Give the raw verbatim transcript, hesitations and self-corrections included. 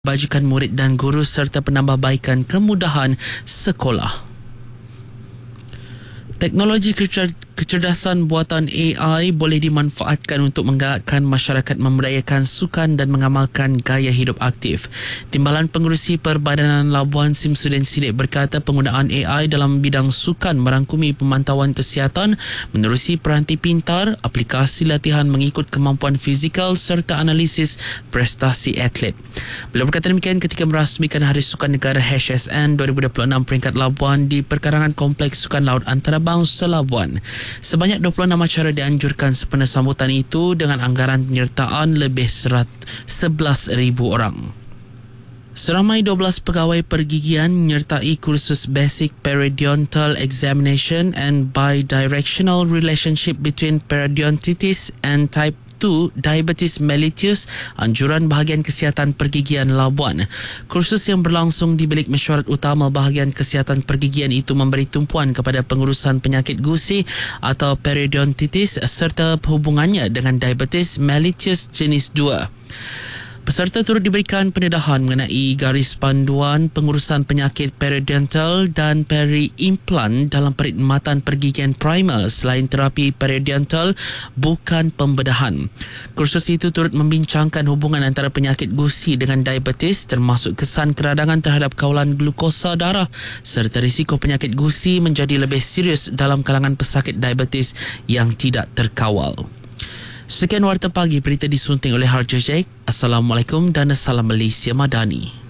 bajikan murid dan guru serta penambahbaikan kemudahan sekolah. Teknologi kecer- kecerdasan buatan A I boleh dimanfaatkan untuk menggalakkan masyarakat memberdayakan sukan dan mengamalkan gaya hidup aktif. Timbalan Pengerusi Perbadanan Labuan Simsudin Sidik berkata penggunaan A I dalam bidang sukan merangkumi pemantauan kesihatan, menerusi peranti pintar, aplikasi latihan mengikut kemampuan fizikal serta analisis prestasi atlet. Beliau berkata demikian ketika merasmikan Hari Sukan Negara H S N dua ribu dua puluh enam peringkat Labuan di perkarangan Kompleks Sukan Laut Antarabangsa Labuan. Sebanyak dua puluh enam acara dianjurkan sempena sambutan itu dengan anggaran penyertaan lebih sebelas ribu orang. Seramai dua belas pegawai pergigian menyertai kursus Basic Periodontal Examination and Bidirectional Relationship between Periodontitis and Type two Diabetes Mellitus Anjuran Bahagian Kesihatan Pergigian Labuan. Kursus yang berlangsung di Bilik Mesyuarat Utama Bahagian Kesihatan Pergigian itu memberi tumpuan kepada pengurusan penyakit gusi atau periodontitis serta hubungannya dengan diabetes mellitus jenis dua. Peserta turut diberikan pendedahan mengenai garis panduan pengurusan penyakit periodontal dan peri-implant dalam perkhidmatan pergigian primer selain terapi periodontal bukan pembedahan. Kursus itu turut membincangkan hubungan antara penyakit gusi dengan diabetes termasuk kesan keradangan terhadap kawalan glukosa darah serta risiko penyakit gusi menjadi lebih serius dalam kalangan pesakit diabetes yang tidak terkawal. Sekian Warta Pagi, berita disunting oleh Harjajek. Assalamualaikum dan Salam Malaysia Madani.